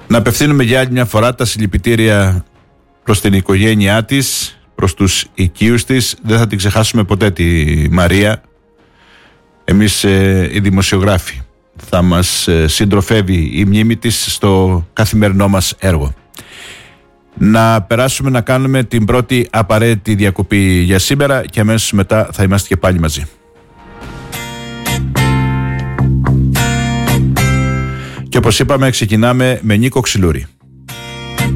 Να απευθύνουμε για άλλη μια φορά τα συλληπιτήρια προς την οικογένειά της, προς τους οικείους της. Δεν θα την ξεχάσουμε ποτέ τη Μαρία. Εμείς οι δημοσιογράφοι θα μας συντροφεύει η μνήμη της στο καθημερινό μας έργο. Να περάσουμε να κάνουμε την πρώτη απαραίτητη διακοπή για σήμερα και αμέσως μετά θα είμαστε και πάλι μαζί. Και όπως είπαμε, ξεκινάμε με Νίκο Ξυλούρη.